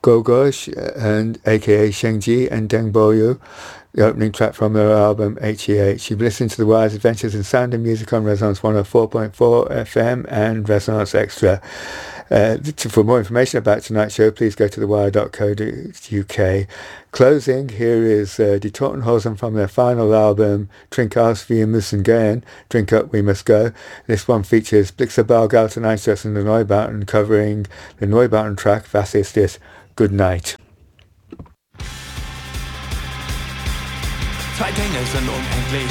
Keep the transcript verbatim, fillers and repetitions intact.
Gogosh, and aka Shengji and Deng Boyu, the opening track from their album H E H. You've listened to The Wire's Adventures in Sound and Music on Resonance one oh four point four F M and Resonance Extra. Uh, to, for more information about tonight's show, please go to the wire dot co dot U K. Closing, here is uh, Die Totenhosen from their final album, Trink aus, wir müssen gehen, Drink Up, We Must Go. This one features Blixer Bargalten Einstrasse and the Neubauten, covering the Neubauten track, Was ist es? Good night. Zwei Dinge sind unendlich,